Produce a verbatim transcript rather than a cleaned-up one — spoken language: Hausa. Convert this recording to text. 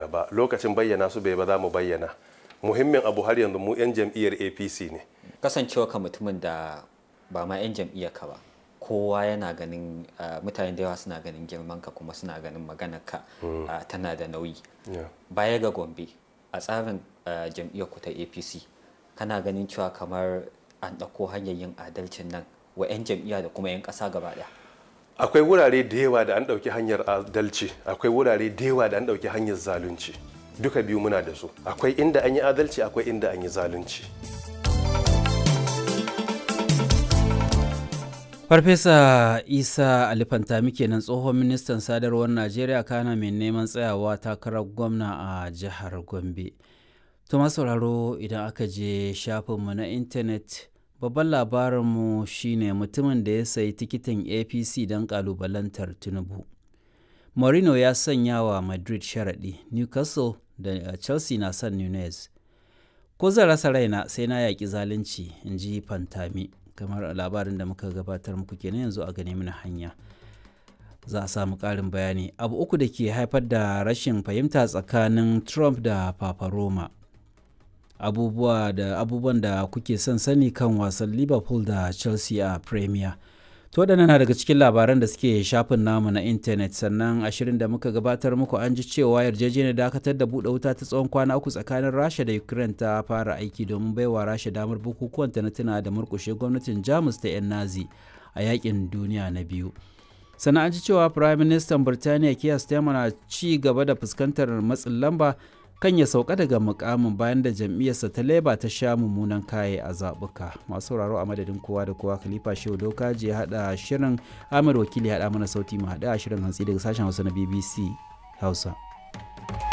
ba, lokacin bayyana su bai ba za mu bayyana. Muhimmin abu har yanzu mu 'yan jam'iyyar A P C ne. Kasancewa ka mutumin da ba ma 'yan jam'iyyar ka ba, kowa yana ganin mutane da yawa suna ganin girman ka kuma suna ganin maganar ka tana da nauyi. Baya ga Gombe, a tsarin jam'iyyar ku ta A P C, kana ganin cewa kamar an ɗauko hanyar yin adalcin nan wa 'yan jam'iyya da kuma 'yan ƙasa gaba ɗaya? Akwai wurare da yawa da an ɗauki hanyar adalci, akwai wurare da yawa da an ɗauki hanyar zalunci. Duka biyu muna da su. Akwai inda an yi adalci, akwai inda an yi zalunci. Farfesa Isa Ali Fantami kenan, tsohon ministan sadarwar Najeriya kana mai neman tsayawa takarar gwamna a jihar Gombe. To sauraro, idan aka je shafinmu na intanet, babban labarinmu shine mutumin da ya sayi tikitin A P C don kalubalantar Tinubu. Mourinho ya sanya wa Madrid sharaɗi, Newcastle da Chelsea na son Nunez. Ko zan rasa raina sai na yaƙi zalunci, in ji Fantami. Kamar labarin da muka gabatar muku kenan, yanzu a gane mana hanya za a samu ƙarin bayani. Abu uku da ke haifar da rashin fahimta tsakanin Trump da Papa Roma. Abubuwa da abubuwan da kuke son sani kan wasan Liverpool da Chelsea a Premier. To waɗannan na daga cikin labaran da suke shafin namu na intanet. Sannan ashirin da muka gabatar muku an ji cewa yarjejeniyar dakatar da buɗe wuta ta tsawon kwana uku tsakanin Rasha da Ukraine ta fara aiki domin baiwa Rasha damar bukukuwan ta na tuna da murƙushe gwamnatin Jamus ta 'yan Nazi a yakin duniya na biyu. Sannan an ji cewa Prime Minister Birtaniya Keir Starmer na ci gaba da fuskantar matsin lamba kan ya sauka daga mukamin bayan da jam'iyyarsa ta Labour ta sha mummunan kaye a zaɓuka. Masu sauraro, a madadin kowa da kowa, Khalifa Shehu Dokaji ya haɗa shirin, Ahmed Wakili ya haɗa mana sauti, mu haɗa shirin hantsi daga sashen Hausa na B B C Hausa.